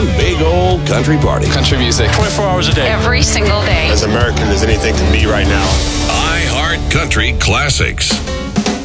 one big old country party. Country music. 24 hours a day. Every single day. As American as anything to me right now. iHeart Country Classics.